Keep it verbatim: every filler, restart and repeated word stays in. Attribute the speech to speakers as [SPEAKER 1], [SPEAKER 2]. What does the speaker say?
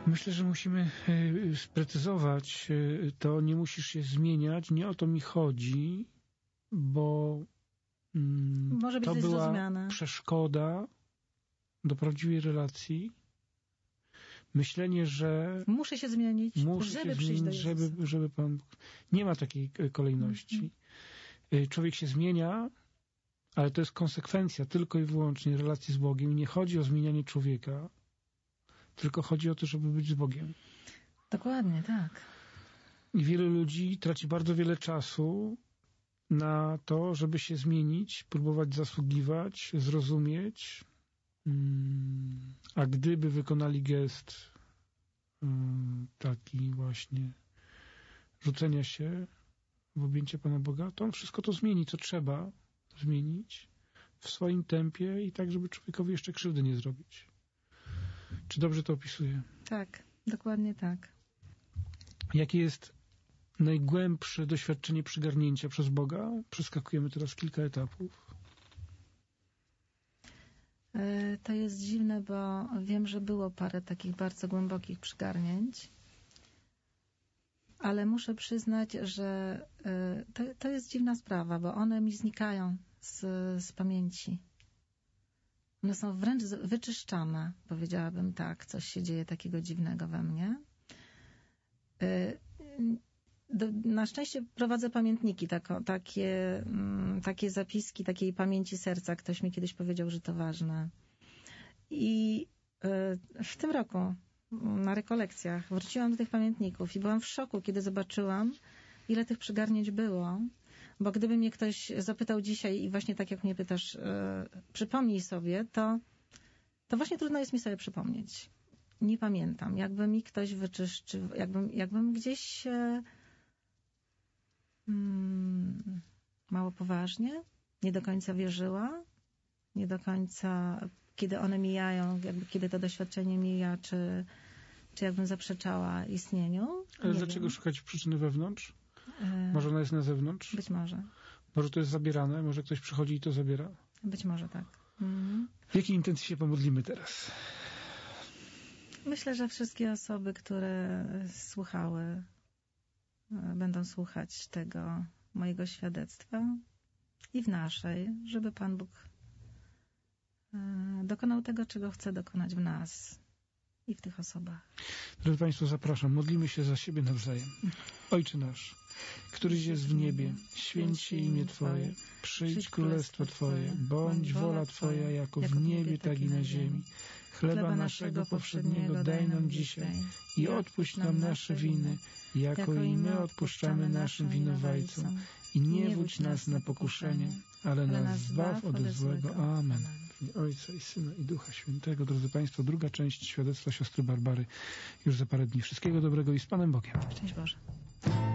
[SPEAKER 1] Myślę, że musimy sprecyzować to, nie musisz się zmieniać, nie o to mi chodzi, bo mm,
[SPEAKER 2] Może być
[SPEAKER 1] to była
[SPEAKER 2] zrozumiane.
[SPEAKER 1] przeszkoda do prawdziwej relacji. Myślenie, że
[SPEAKER 2] muszę się zmienić,
[SPEAKER 1] muszę
[SPEAKER 2] żeby
[SPEAKER 1] się
[SPEAKER 2] przyjść
[SPEAKER 1] zmienić,
[SPEAKER 2] do Jezusa.
[SPEAKER 1] żeby, żeby Pan... Nie ma takiej kolejności. Mm-hmm. Człowiek się zmienia, ale to jest konsekwencja tylko i wyłącznie relacji z Bogiem. I nie chodzi o zmienianie człowieka, tylko chodzi o to, żeby być z Bogiem.
[SPEAKER 2] Dokładnie, tak.
[SPEAKER 1] I wielu ludzi traci bardzo wiele czasu na to, żeby się zmienić, próbować zasługiwać, zrozumieć. A gdyby wykonali gest taki właśnie rzucenia się w objęcie Pana Boga, to On wszystko to zmieni, co trzeba zmienić w swoim tempie i tak, żeby człowiekowi jeszcze krzywdy nie zrobić. Czy dobrze to opisuję?
[SPEAKER 2] Tak, dokładnie tak.
[SPEAKER 1] Jakie jest najgłębsze doświadczenie przygarnięcia przez Boga? Przeskakujemy teraz kilka etapów.
[SPEAKER 2] To jest dziwne, bo wiem, że było parę takich bardzo głębokich przygarnięć, ale muszę przyznać, że to, to jest dziwna sprawa, bo one mi znikają z, z pamięci. One są wręcz wyczyszczane, powiedziałabym tak, coś się dzieje takiego dziwnego we mnie. Do, na szczęście prowadzę pamiętniki, tako, takie, takie zapiski takiej pamięci serca. Ktoś mi kiedyś powiedział, że to ważne. I w tym roku na rekolekcjach wróciłam do tych pamiętników i byłam w szoku, kiedy zobaczyłam, ile tych przygarnięć było. Bo gdyby mnie ktoś zapytał dzisiaj i właśnie tak jak mnie pytasz, przypomnij sobie, to, to właśnie trudno jest mi sobie przypomnieć. Nie pamiętam. Jakby mi ktoś wyczyszczył, jakbym, jakbym gdzieś Hmm, mało poważnie, nie do końca wierzyła, nie do końca, kiedy one mijają, jakby kiedy to doświadczenie mija, czy, czy jakbym zaprzeczała istnieniu.
[SPEAKER 1] Ale
[SPEAKER 2] nie
[SPEAKER 1] dlaczego
[SPEAKER 2] wiem.
[SPEAKER 1] szukać przyczyny wewnątrz?
[SPEAKER 2] E...
[SPEAKER 1] Może ona jest na zewnątrz?
[SPEAKER 2] Być może.
[SPEAKER 1] Może to jest zabierane? Może ktoś przychodzi i to zabiera?
[SPEAKER 2] Być może tak. Mhm.
[SPEAKER 1] W jakiej intencji się pomodlimy teraz?
[SPEAKER 2] Myślę, że wszystkie osoby, które słuchały, będą słuchać tego mojego świadectwa i w naszej, żeby Pan Bóg dokonał tego, czego chce dokonać w nas i w tych osobach.
[SPEAKER 1] Drodzy Państwo, zapraszam, modlimy się za siebie nawzajem. Ojcze nasz, któryś jest w niebie, święć się imię Twoje, przyjdź królestwo Twoje, bądź wola Twoja jako w niebie, tak i na ziemi. Chleba naszego powszedniego daj nam dzisiaj i odpuść nam nasze winy, jako i my odpuszczamy naszym winowajcom. I nie wódź nas na pokuszenie, ale nas zbaw od złego. Amen. Ojca i Syna i Ducha Świętego. Drodzy Państwo, druga część świadectwa siostry Barbary już za parę dni. Wszystkiego dobrego i z Panem Bogiem.
[SPEAKER 2] Szczęść Boże.